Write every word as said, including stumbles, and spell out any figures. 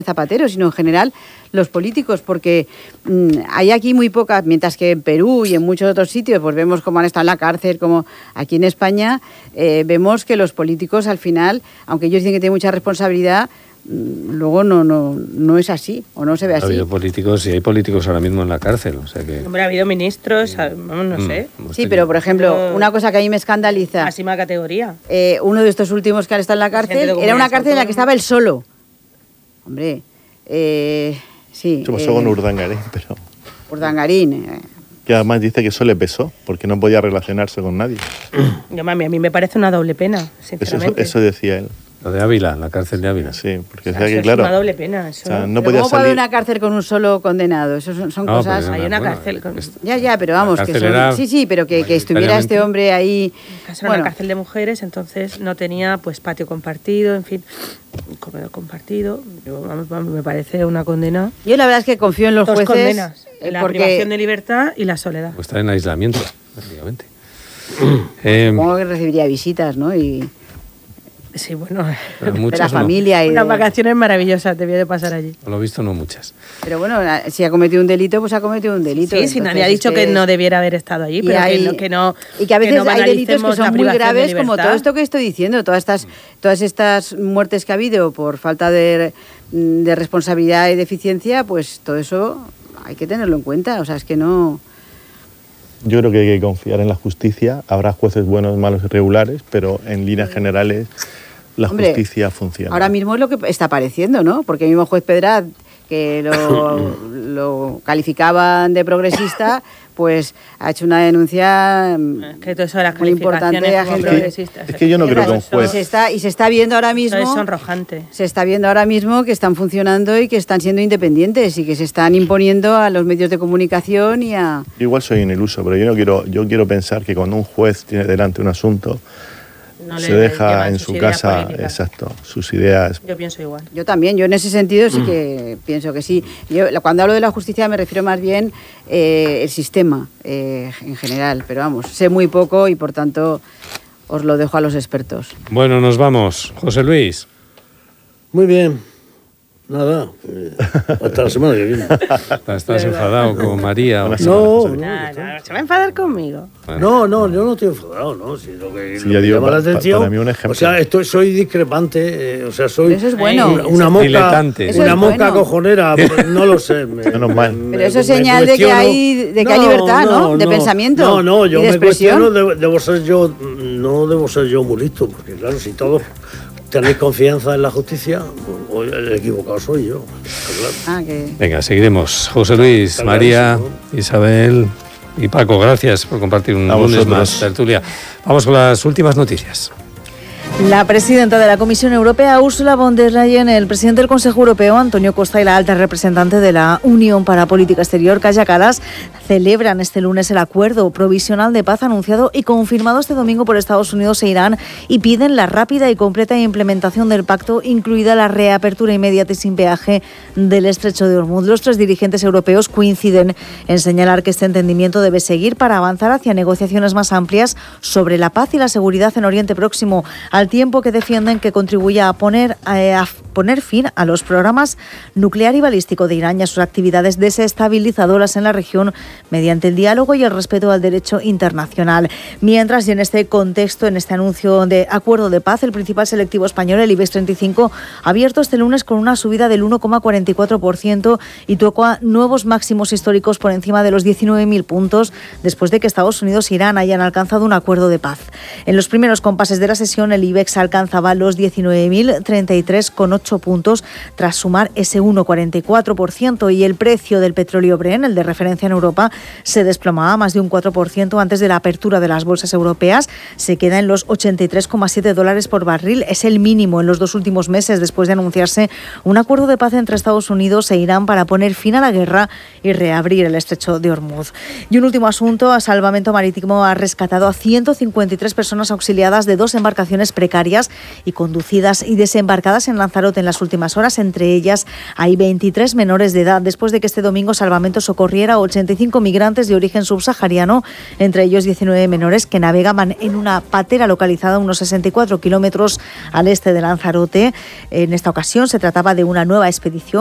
Zapatero, sino en general los políticos, porque mmm, hay aquí muy pocas, mientras que en Perú y en muchos otros sitios pues vemos cómo han estado en la cárcel, como aquí en España eh, vemos que los políticos al final, aunque ellos dicen que tienen mucha responsabilidad, mmm, luego no no no es así, o no se ve así. Ha habido políticos, y hay políticos ahora mismo en la cárcel, o sea que... Hombre, ha habido ministros, no, no sé. Mm, sí, pero por ejemplo, pero... una cosa que a mí me escandaliza... Máxima categoría. Eh, uno de estos últimos que han estado en la cárcel era una cárcel en la que estaba él solo. Hombre... Eh, sí. ¿Qué pasó eh, con Urdangarín? Pero... Urdangarín. Eh. Que además dice que eso le pesó, porque no podía relacionarse con nadie. Yo, mami, a mí me parece una doble pena, sinceramente. Eso, eso decía él. Lo de Ávila, la cárcel de Ávila. Sí, porque o sea, decía que, es claro... Es una doble pena. Eso, o sea, ¿no? no podía ¿Cómo salir... puede haber una cárcel con un solo condenado? Eso son, son no, cosas... Hay una bueno, cárcel con... Ya, ya, pero vamos, que son... Sí, sí, pero que, que estuviera este hombre ahí... Era bueno. Una cárcel de mujeres, entonces no tenía pues patio compartido, en fin, comedor compartido. Yo, me parece una condena. Yo la verdad es que confío en los Dos jueces... condenas, la porque... privación de libertad y la soledad. Pues está en aislamiento, prácticamente. eh, Supongo que recibiría visitas, ¿no? Y... Sí, bueno, de la familia. No. Y de... Unas vacaciones maravillosas debió de pasar allí. Por lo visto no muchas. Pero bueno, si ha cometido un delito, pues ha cometido un delito. Sí, sí, nadie ha dicho que... que no debiera haber estado allí, pero hay... que, no, que no... Y que a veces que no hay delitos que son muy graves, como todo esto que estoy diciendo, todas estas, todas estas muertes que ha habido por falta de, de responsabilidad y de eficiencia, pues todo eso hay que tenerlo en cuenta, o sea, es que no... Yo creo que hay que confiar en la justicia, habrá jueces buenos, malos y regulares, pero en líneas generales... La Hombre, justicia funciona. Ahora mismo es lo que está apareciendo, ¿no? Porque el mismo juez Pedraz, que lo, lo calificaban de progresista, pues ha hecho una denuncia es que todo eso de las muy importante a gente progresistas. Es que yo no creo que un juez... Y se está, y se está viendo ahora mismo... Eso es sonrojante. Se está viendo ahora mismo que están funcionando y que están siendo independientes y que se están imponiendo a los medios de comunicación y a... Yo igual soy un iluso, pero yo no quiero, yo quiero pensar que cuando un juez tiene delante un asunto... No se deja en su casa, políticas. Exacto, sus ideas. Yo pienso igual. Yo también, yo en ese sentido sí que mm. pienso que sí. Yo cuando hablo de la justicia me refiero más bien eh, el sistema eh, en general, pero vamos, sé muy poco y por tanto os lo dejo a los expertos. Bueno, nos vamos. José Luis. Muy bien. Nada, eh, hasta la semana que viene. ¿Estás enfadado como María? No, no, no, no, se va a enfadar conmigo. No, no, yo no estoy enfadado, ¿no? Si lo que, sí, lo que digo, llama para, la atención, para mí un ejemplo. O sea, estoy, soy discrepante, eh, o sea, soy eso es bueno. una, una mosca, diletante. una es mosca bueno. cojonera, pues, no lo sé. Me, Menos mal. me, Pero eso me, es señal de que hay, de que hay no, libertad, ¿no? no De no, pensamiento. No, no, yo y de me expresión. cuestiono, debo, debo ser yo, no debo ser yo muy listo, porque claro, si todos tenéis confianza en la justicia, pues, el equivocado soy yo. Claro. Ah, que... Venga, seguiremos. José Luis, Está María, ¿no? Isabel y Paco, gracias por compartir un lunes más tertulia. Vamos con las últimas noticias. La presidenta de la Comisión Europea, Ursula von der Leyen, el presidente del Consejo Europeo, Antonio Costa, y la alta representante de la Unión para Política Exterior, Kaja Kallas, celebran este lunes el acuerdo provisional de paz anunciado y confirmado este domingo por Estados Unidos e Irán y piden la rápida y completa implementación del pacto, incluida la reapertura inmediata y sin peaje del estrecho de Hormuz. Los tres dirigentes europeos coinciden en señalar que este entendimiento debe seguir para avanzar hacia negociaciones más amplias sobre la paz y la seguridad en Oriente Próximo, al tiempo que defienden que contribuya a poner, a, a poner fin a los programas nuclear y balístico de Irán y a sus actividades desestabilizadoras en la región mediante el diálogo y el respeto al derecho internacional. Mientras, y en este contexto, en este anuncio de acuerdo de paz, el principal selectivo español, el IBEX treinta y cinco, ha abierto este lunes con una subida del uno coma cuarenta y cuatro por ciento y toca nuevos máximos históricos por encima de los diecinueve mil puntos después de que Estados Unidos e Irán hayan alcanzado un acuerdo de paz. En los primeros compases de la sesión, el IBEX alcanzaba los diecinueve mil treinta y tres coma ocho puntos tras sumar ese uno coma cuarenta y cuatro por ciento, y el precio del petróleo Brent, el de referencia en Europa, se desplomaba más de un cuatro por ciento antes de la apertura de las bolsas europeas. Se queda en los ochenta y tres coma siete dólares por barril. Es el mínimo en los dos últimos meses después de anunciarse un acuerdo de paz entre Estados Unidos e Irán para poner fin a la guerra y reabrir el estrecho de Hormuz. Y un último asunto, Salvamento Marítimo ha rescatado a ciento cincuenta y tres personas auxiliadas de dos embarcaciones precarias y conducidas y desembarcadas en Lanzarote en las últimas horas. Entre ellas hay veintitrés menores de edad, después de que este domingo Salvamento socorriera a ochenta y cinco cinco migrantes de origen subsahariano, entre ellos diecinueve menores que navegaban en una patera localizada a unos sesenta y cuatro kilómetros al este de Lanzarote. En esta ocasión se trataba de una nueva expedición